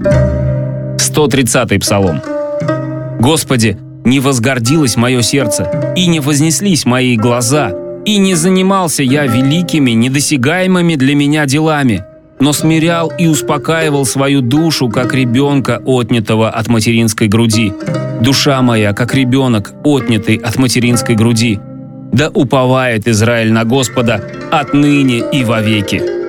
130-й псалом. «Господи, не возгордилось мое сердце, и не вознеслись мои глаза, и не занимался я великими, недосягаемыми для меня делами, но смирял и успокаивал свою душу, как ребенка, отнятого от материнской груди. Душа моя, как ребенок, отнятый от материнской груди. Да уповает Израиль на Господа отныне и вовеки».